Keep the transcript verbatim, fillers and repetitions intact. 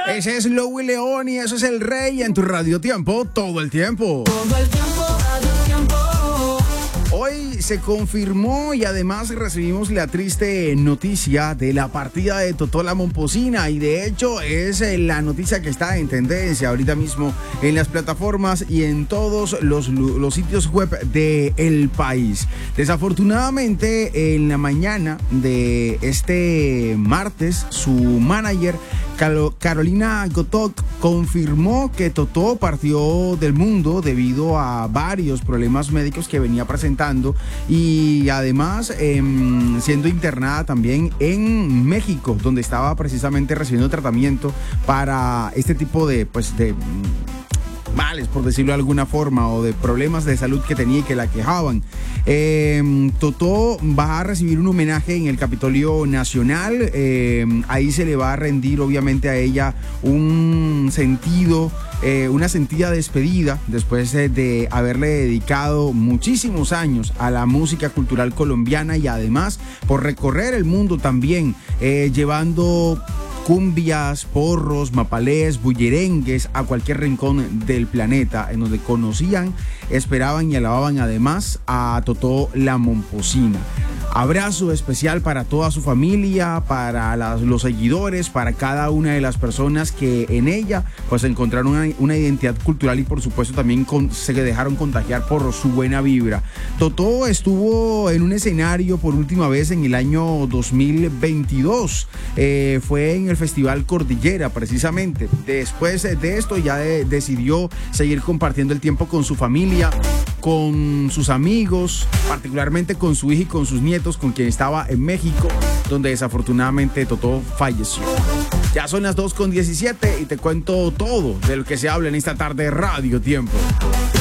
Ese es Louie León y eso es El Rey en tu Radio Tiempo, todo el tiempo. Todo el tiempo, Radio Tiempo. Hoy se confirmó y además recibimos la triste noticia de la partida de Totó la Momposina, y de hecho es la noticia que está en tendencia ahorita mismo en las plataformas y en todos los, los sitios web del país. Desafortunadamente, en la mañana de este martes, su manager Carolina Gotok confirmó que Totó partió del mundo debido a varios problemas médicos que venía presentando, y además eh, siendo internada también en México, donde estaba precisamente recibiendo tratamiento para este tipo de, pues, de males, por decirlo de alguna forma, o de problemas de salud que tenía y que la quejaban. Eh, Totó va a recibir un homenaje en el Capitolio Nacional. Eh, ahí se le va a rendir obviamente a ella un sentido, eh, una sentida despedida después de, de haberle dedicado muchísimos años a la música cultural colombiana, y además por recorrer el mundo también, eh, llevando cumbias, porros, mapalés, bullerengues a cualquier rincón del planeta, en donde conocían, esperaban y alababan además a Totó la Momposina. Abrazo especial para toda su familia, para las, los seguidores, para cada una de las personas que en ella pues encontraron una, una identidad cultural, y por supuesto también con, se dejaron contagiar por su buena vibra. Totó estuvo en un escenario por última vez en el año dos mil veintidós, eh, fue en el Festival Cordillera precisamente. Después de esto ya de, decidió seguir compartiendo el tiempo con su familia, con sus amigos, particularmente con su hija y con sus nietos, con quien estaba en México, donde desafortunadamente Totó falleció. Ya son las dos con diecisiete y te cuento todo de lo que se habla en esta tarde de Radio Tiempo.